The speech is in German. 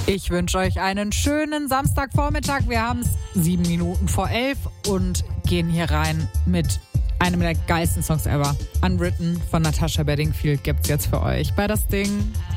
Ich wünsche euch einen schönen Samstagvormittag. Wir haben es 7 Minuten vor 11 und gehen hier rein mit einem der geilsten Songs ever. Unwritten von Natasha Bedingfield gibt's jetzt für euch bei Das Ding.